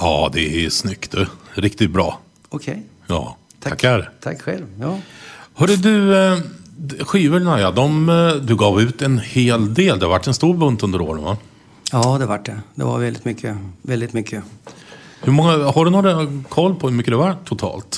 Ja, det är snyggt du. Riktigt bra. Okej. Ja, tackar. Tack själv. Ja. Hörru du, skivorna du gav ut en hel del. Det har varit en stor bunt under åren, va? Ja, det var det. Det var väldigt mycket. Väldigt mycket. Hur många, har du någon koll på hur mycket det var totalt?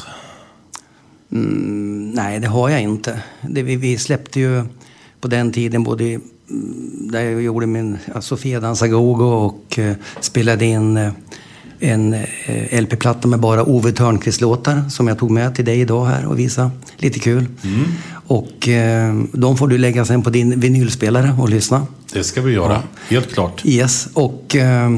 Nej, det har jag inte. Vi släppte ju på den tiden både där jag gjorde min Sofia dansar gogo och spelade in en LP-platta med bara Ove Thörnqvist-låtar som jag tog med till dig idag här och visa. Lite kul. Och de får du lägga sen på din vinylspelare och lyssna. Det ska vi göra, helt klart. Yes, och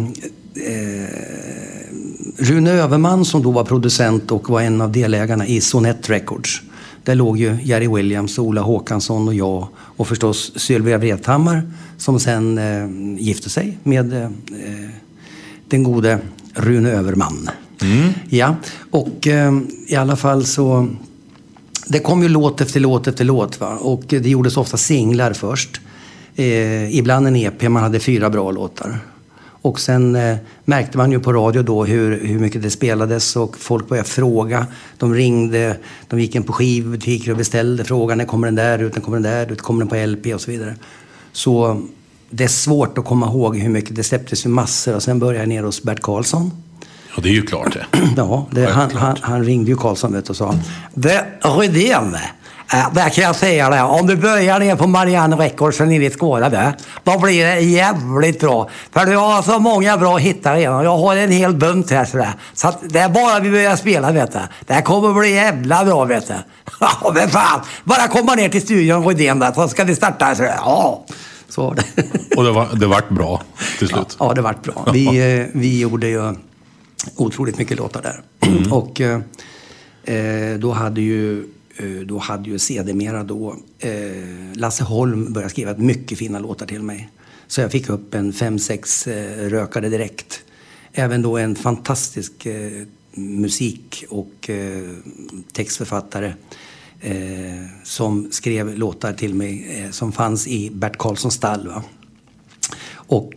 Rune Överman som då var producent och var en av delägarna i Sonett Records. Där låg ju Jerry Williams, Ola Håkansson och jag och förstås Sylvia Wrethammar som sen gifte sig med den gode Rune Överman. Ja, och i alla fall så det kom ju låt efter låt efter låt, va? Och det gjordes ofta singlar först. Ibland en EP, man hade 4 bra låtar. Och sen märkte man ju på radio då hur mycket det spelades och folk började fråga. De ringde, de gick in på skivbutiker och beställde frågan, när kommer den där ut, när kommer den där ut, kommer den på LP och så vidare. Så det är svårt att komma ihåg hur mycket det släpptes ju massor och sen började jag ner hos Bert Karlsson. Ja, det är ju klart det. Ja, han ringde ju Karlsson vet och sa Rydén, där kan jag säga det. Om du börjar ner på Marianne Records nere i Skåne där, då blir det jävligt bra. För du har så många bra hittar redan. Jag har en hel bunt här sådär. Så att det är bara vi börjar spela, vet du. Det här kommer bli jävla bra, vet du. Ja, men fan. Bara komma ner till studion Rydén där, så ska vi starta sådär. Ja, så var det. Och det vart bra till slut. Ja, det vart bra. Vi gjorde ju otroligt mycket låtar där. Och då hade ju sedermera då Lasse Holm började skriva mycket fina låtar till mig. Så jag fick upp en 5-6 rökare direkt. Även då en fantastisk musik- och textförfattare som skrev låtar till mig som fanns i Bert Karlssons stall, va? Och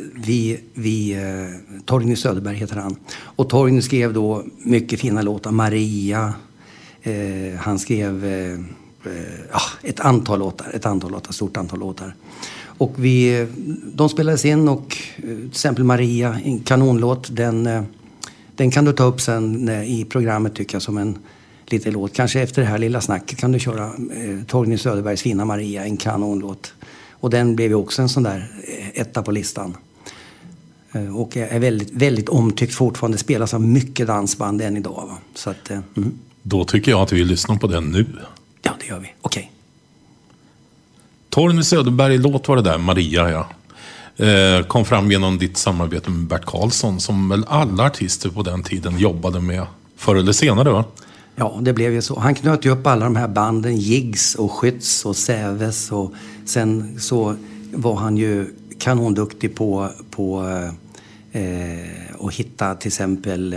Torgny Söderberg heter han. Och Torgny skrev då mycket fina låtar. Maria, han skrev ett stort antal låtar. Och de spelades in och till exempel Maria, en kanonlåt, den kan du ta upp sen i programmet tycker jag som en liten låt. Kanske efter det här lilla snacket kan du köra Torgny Söderbergs fina Maria, en kanonlåt. Och den blev ju också en sån där etta på listan. Och är väldigt, väldigt omtyckt fortfarande. Spelas av mycket dansband än idag, va? Så att, Då tycker jag att vi lyssnar på den nu. Ja, det gör vi. Okej. Torgny Söderberg, låt var det där, Maria, ja. Kom fram genom ditt samarbete med Bert Karlsson som väl alla artister på den tiden jobbade med förr eller senare, va? Ja, det blev ju så. Han knöt ju upp alla de här banden, Jigs och Skytts och Säves, och sen så var han ju kanonduktig på att hitta till exempel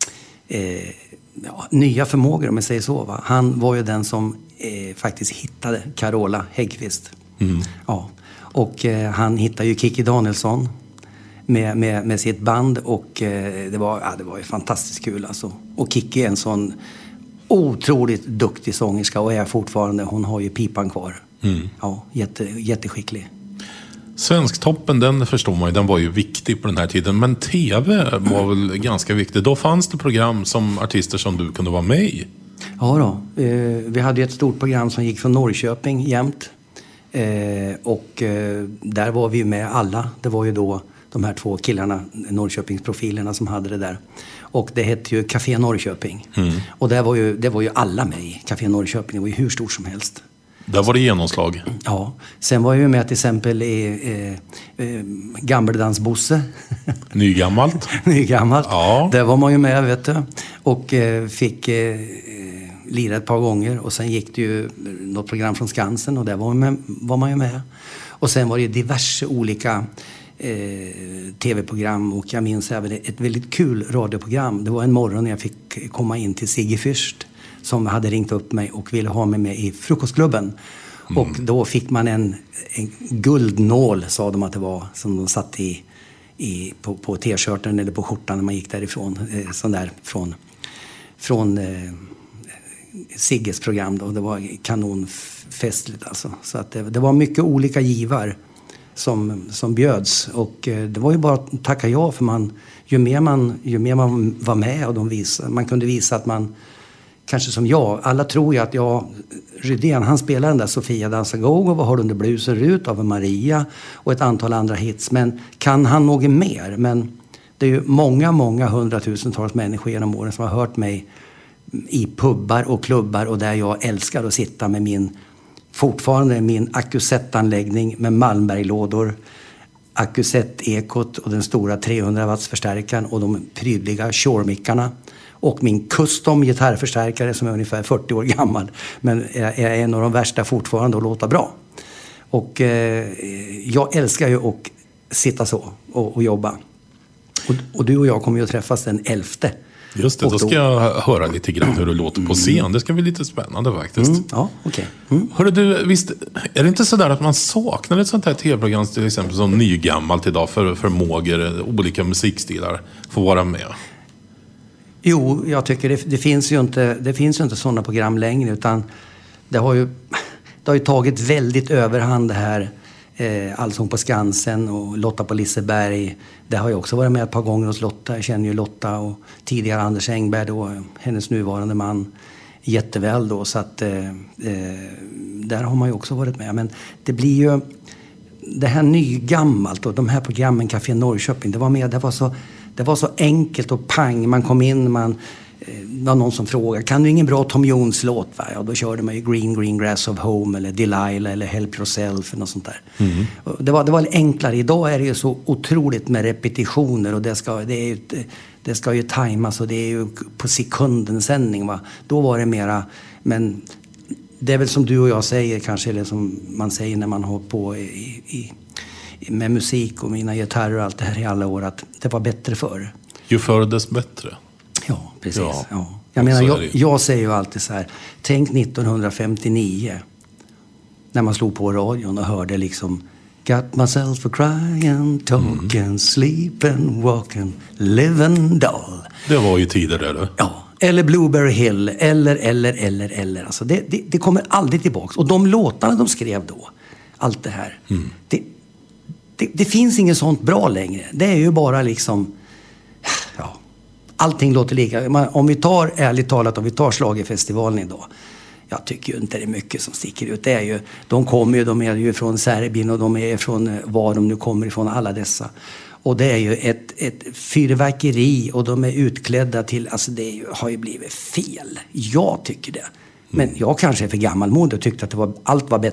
nya förmågor, om jag säger så, va? Han var ju den som faktiskt hittade Carola Häggkvist. Ja. Och han hittade ju Kikki Danielsson med sitt band och det var ju fantastiskt kul alltså. Och Kikki är en sån otroligt duktig sångerska och är fortfarande, hon har ju pipan kvar. Ja, jätteskicklig. Svensktoppen, den förstår man ju, den var ju viktig på den här tiden. Men tv var väl ganska viktig. Då fanns det program som artister som du kunde vara med i. Ja då, vi hade ju ett stort program som gick från Norrköping jämt. Och där var vi med alla. Det var ju då de här 2 killarna, Norrköpingsprofilerna, som hade det där. Och det hette ju Café Norrköping. Och det var ju alla med i Café Norrköping. Det var ju hur stort som helst. Där var det genomslag. Ja, sen var jag ju med till exempel i Gammeldansbosse. Nygammalt. Nygammalt. Ja. Där var man ju med, vet du. Och fick lira ett par gånger. Och sen gick det ju något program från Skansen och där var man ju med. Och sen var det diverse olika tv-program och jag minns även ett väldigt kul radioprogram. Det var en morgon när jag fick komma in till Sigge Fürst som hade ringt upp mig och ville ha mig med i frukostklubben. Och då fick man en guldnål, sa de att det var, som de satt på t-shirten eller på skjortan när man gick därifrån. Sån där från Sigges program då. Det var kanonfestligt alltså. Så att det var mycket olika givar som bjöds. Och det var ju bara att tacka ja, för ju mer man var med och man kunde visa att man, kanske som jag, alla tror ju att Rydén, han spelar den där Sofia dansar go-go, vad har du under blusen, Rut av Maria och ett antal andra hits. Men kan han något mer? Men det är ju många hundratusentals människor genom åren som har hört mig i pubbar och klubbar, och där jag älskar att sitta med fortfarande min Acusett-anläggning med Malmberglådor, Acusett-ekot och den stora 300 watts förstärkaren och de prydliga Shure-mickarna och min custom gitarrförstärkare som är ungefär 40 år gammal, men är en av de värsta fortfarande att låta bra. Och jag älskar ju att sitta så och jobba. Och du och jag kommer ju att träffas den 11. Just det, då ska jag höra lite grann hur det låter på scen. Det ska bli lite spännande faktiskt. Ja, okej. Hörru du, visst, är det inte så där att man saknar ett sånt här tv-program till exempel som Nygammalt idag för förmågor, olika musikstilar får vara med? Jo, jag tycker det finns ju inte sådana program längre, utan det har ju tagit väldigt överhand det här. Allsång på Skansen och Lotta på Liseberg. Det har jag också varit med ett par gånger hos Lotta. Jag känner ju Lotta och tidigare Anders Engberg då, hennes nuvarande man, jätteväl då. Så att där har man ju också varit med. Men det blir ju det här Nygammalt och de här programmen, Café Norrköping, det var så enkelt och pang. Man kom in, det var någon som frågade, kan du ingen bra Tom Jones-låt? Va? Ja, då körde man ju Green Grass of Home eller Delilah eller Help Yourself eller något sånt där. Det var enklare. Idag är det ju så otroligt med repetitioner och det ska ju tajmas och det är ju på sekunden sändning. Va? Då var det mera, men det är väl som du och jag säger kanske, eller som man säger när man har på med musik och mina gitarrer och allt det här i alla år, att det var bättre förr. Ju förr dess bättre. Ja, precis. Ja. Jag menar, jag säger ju alltid så här, tänk 1959 när man slog på radion och hörde liksom Got myself a crying, talking, sleeping, walking, living doll. Det var ju tidigare, eller? Ja, eller Blueberry Hill, eller. Alltså det kommer aldrig tillbaks. Och de låtarna de skrev då, allt det här, det finns inget sånt bra längre. Det är ju bara liksom, ja, allting låter lika. Om vi tar Schlagerfestivalen idag. Jag tycker ju inte det är mycket som sticker ut. Det är ju, de är ju från Serbien och de är från var de nu kommer ifrån, alla dessa. Och det är ju ett fyrverkeri och de är utklädda till, alltså har ju blivit fel. Jag tycker det. Men jag kanske är för gammalmodig och tyckte att allt var bättre